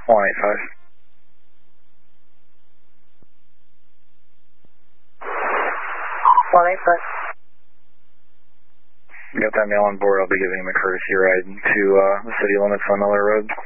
185. Got that male on board. I'll be giving him a courtesy ride to the city limits on Miller Road.